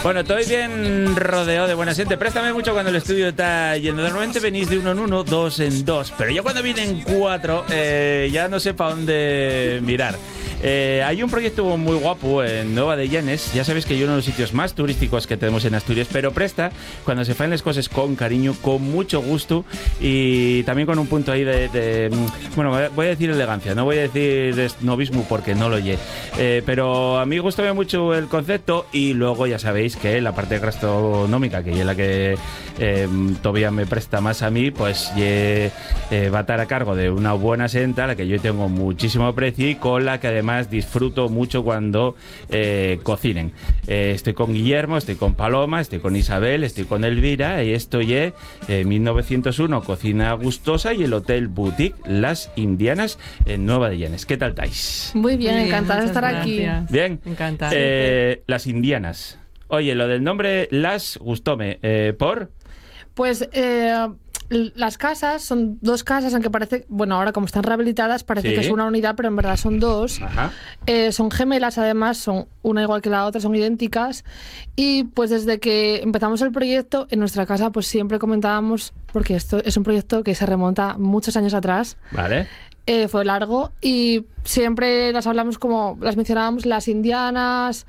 Bueno, estoy bien rodeado de buena gente. Préstame mucho cuando el estudio está lleno. Normalmente venís de uno en uno, dos en dos. Pero yo cuando vine en cuatro, ya no sé para dónde mirar. Hay un proyecto muy guapo en Nueva de Llanes. Ya sabéis que hay uno de los sitios más turísticos que tenemos en Asturias, pero presta cuando se fan las cosas con cariño, con mucho gusto y también con un punto ahí bueno, voy a decir elegancia, no voy a decir snobismo porque no lo oye. Pero a mí gustó mucho el concepto y luego ya sabéis que la parte gastronómica, que es la que todavía me presta más a mí, pues va a estar a cargo de una buena senta, a la que yo tengo muchísimo aprecio y con la que además disfruto mucho cuando cocinen. Estoy con Guillermo, estoy con Paloma, estoy con Isabel, estoy con Elvira y esto es 1901 Cocina Gustosa y el Hotel Boutique Las Indianas en Nueva de Llanes. ¿Qué tal estáis? Muy bien, encantada de estar gracias. aquí. Bien. Encantada. Las Indianas. Oye, lo del nombre Las gustóme. ¿Por? Pues las casas son dos casas, aunque parece, bueno, ahora como están rehabilitadas parece Sí. que es una unidad, pero en verdad son dos. Ajá. Son gemelas, además, son una igual que la otra, son idénticas. Y pues desde que empezamos el proyecto, en nuestra casa pues siempre comentábamos, porque esto es un proyecto que se remonta muchos años atrás. Vale. Fue largo y siempre las hablamos como, las mencionábamos las indianas,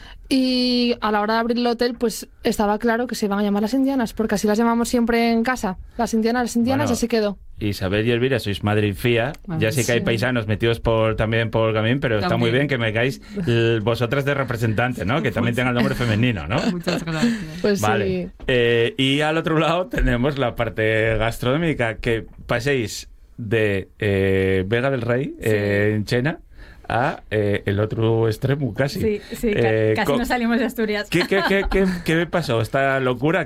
y a la hora de abrir el hotel pues estaba claro que se iban a llamar las indianas, porque así las llamamos siempre en casa, las indianas, Bueno, así quedó. Isabel y Elvira, sois madre y fía. Bueno, Ya sé que hay sí. paisanos metidos también por el camino, pero está muy También. bien que me hagáis vosotras de representante, ¿no? Que también tenga el nombre femenino, ¿no? Muchas gracias. Pues Vale. sí. Y al otro lado tenemos la parte gastronómica, que paséis de Vega del Rey, en Chena, a el otro extremo casi. Sí, casi no salimos de Asturias. ¿Qué pasó? ¿Esta locura?